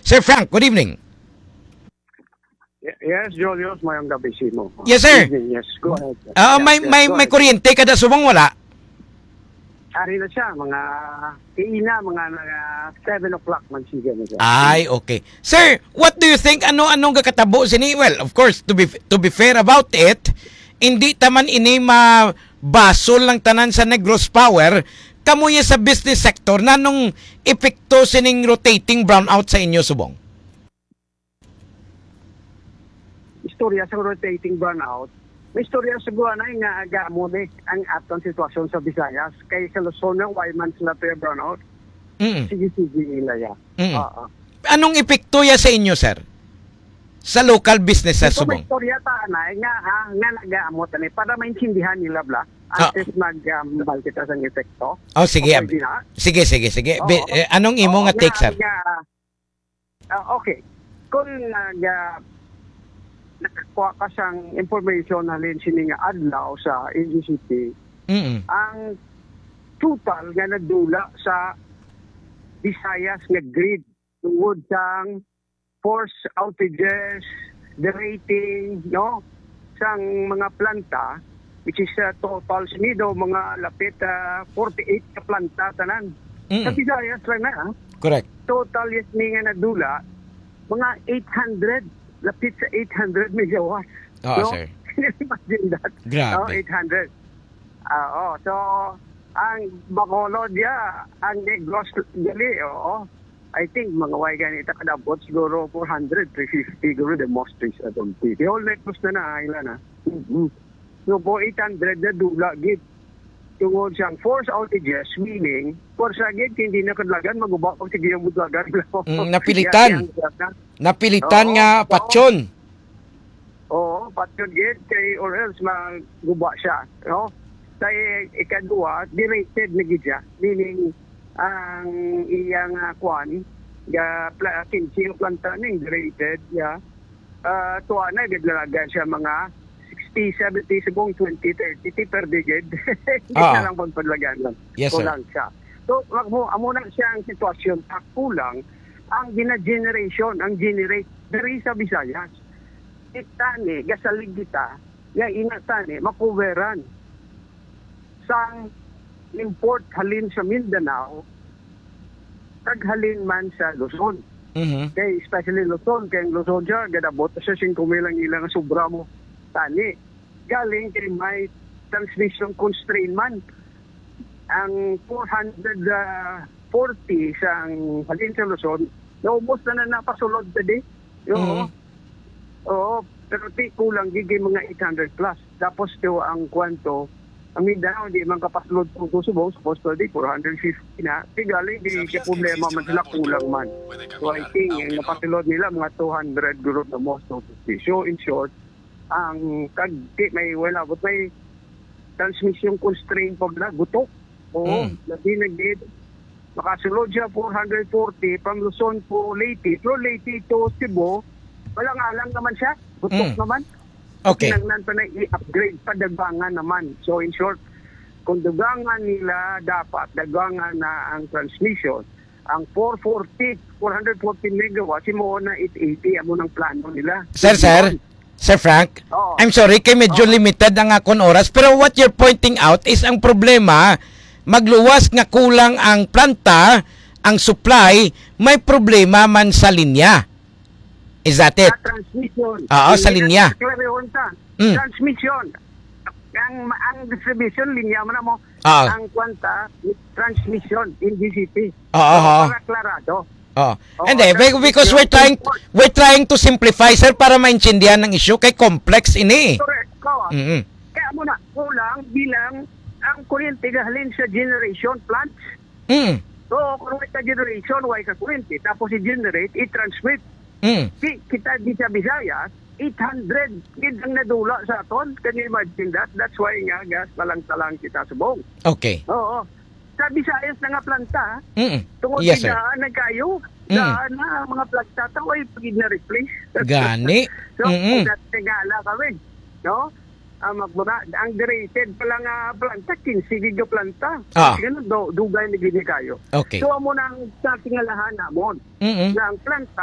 Sir Frank, good evening. Yes, Julius, mayang gabi mo. Yes, sir. Yes, go ahead. May kuryente kada subong wala? Ari na siya, mga mga 7 o'clock man siya na siya. Ay, okay. Sir, what do you think? Anong kakatabo sini? Well, of course, to be fair about it, hindi taman ini mabasol lang tanan sa Negros Power, kamuya sa business sector na nung epekto sining rotating brownout sa inyo subong? Istorya sa rotating brownout, may istorya sa buwan na nga agamo ang atong sitwasyon sa Visayas. Kay sa Luzon na why man sila pa brownout. Sige nila ya. Anong epekto ya sa inyo, sir? Sa local business sa subong? May istorya ta na nga nagamo tani para maintindihan nila bla. Antes mag-bal kita sa epekto. Oh, sige. Okay, Sige. Anong imo nga take, sir? Okay. Kung nakakuha ka siyang information halin sini nga adlaw sa NGCP, ang total nga nadula sa Visayas nga grid tungod sang force outages, derating, no? Sang mga planta, which is total sinido mga lapit 48 ka planta tanan. Sa Visayas lang na. Correct. Total yes ni nga nadula mga 800, lapit sa 800 megawatts. No? Sir. Imagine that. Grabe. 800. So ang Bacolod ang Negros gali, I think mga way ganito kadabot siguro 400, 350 siguro the most is atong the whole Negros na ilan na. So po 800 na dula gid tungod siyang force outages, meaning force agad hindi na kadlagan maguba pag sige yung budlagan. Napilitan nga patsyon. Oo, patsyon gid kay or else maguba siya, no? Kay ikadua derated na gid siya, meaning ang iyang kwan kinsi planta ning derated tuwa na gidlalagan siya mga 60, 70 subong 20, 30 per decade. Hindi na lang pagpadlagan lang. Yes, kulang siya. So, amo na siya ang sitwasyon. Kulang ang gina-generation, ang generate dari sa Visayas. Itani, gasalig kita, nga inatani, makuveran sang import halin sa Mindanao, taghalin man sa Luzon. Kay especially Luzon, kay Luzon siya, gadabot sa 5,000 ilang sobra mo tani. Galing kay may transmission constraint man. Ang 440 sang halin sa Luzon, naubos na napasulod tadi. Oo, pero di kulang gigay mga 800 plus. Tapos ito ang kwanto, ang Mindanao, hindi man kapasulod po subong, supposed to di 450 na. Tigaling, di siya problema man sila kulang man. So I think, ang napasulod nila, mga 200 guro na most of the. So in short, ang may transmission constraint pag nagutok. Oo, labi na gid. Makasulod siya 440 from Luzon po Leyte. Pero Leyte to Cebu, walang alang naman siya. Gutok naman. Okay. Kinanglan pa na i-upgrade pa dagbangan naman. So in short, kung dagangan nila dapat, dagangan na ang transmission, ang 440 megawatts, mo na 880 amo ng plano nila. Sir Frank, I'm sorry, kay medyo limited ang akong oras, pero what you're pointing out is ang problema, magluwas nga kulang ang planta, ang supply, may problema man sa linya. Is that it? Transmission. Sa linya. Transmission. Ang distribution, linya mo na mo. Ang kwanta, transmission in DCP. Para klarado. And because we're trying to simplify, sir, para maintindihan ng issue kay complex ini. Correct. Kaya mo na, kulang bilang ang kuryente gahalin sa generation plants. So, kung may ka-generation, why ka kuryente, tapos i-generate, i-transmit. Kita di sa Visayas, 800 gid ang nadula sa aton. Can you imagine that? That's why nga gas talang-talang kita subong. Okay. Oo. Sa Visayas na nga planta, tungod yes, sir. Na kayo, na mga planta, taway pagid na replace. Gani. So, tigala kami. No? Ang derated pala nga planta, 15 gid yung planta. Ganun, dugay na gini kayo. Okay. So, amo nang sa tingalahan namon. Na ang planta,